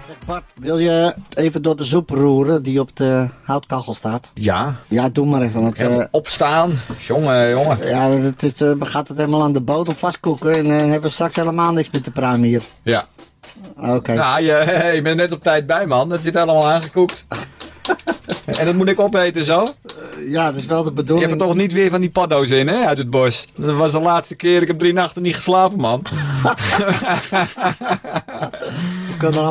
Bart, wil je even door de soep roeren die op de houtkachel staat? Ja. Ja, doe maar even. Want, opstaan. Jongen. Ja, gaat het helemaal aan de bodem vastkoeken en hebben we straks helemaal niks meer te pruimen hier. Ja. Oké. Nou, je bent net op tijd bij, man. Dat zit helemaal aangekoekt. En dat moet ik opeten zo? Ja, dat is wel de bedoeling. Je hebt er toch niet weer van die paddo's in, hè, uit het bos? Dat was de laatste keer. Ik heb 3 nachten niet geslapen, man. Ik kan er